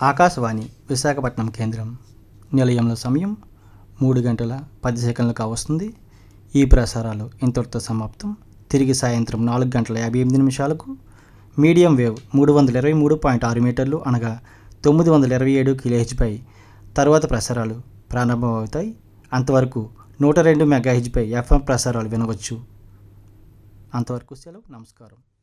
ఆకాశవాణి విశాఖపట్నం కేంద్రం. నిలయంలో సమయం 3:10 కావస్తుంది. ఈ ప్రసారాలు ఇంతటితో సమాప్తం. తిరిగి సాయంత్రం 4:58 మీడియం వేవ్ 323.6 మీటర్లు అనగా 927 kHz తరువాత ప్రసారాలు ప్రారంభమవుతాయి. అంతవరకు 102 MHz FM ప్రసారాలు వినవచ్చు. అంతవరకు సెలవు. నమస్కారం.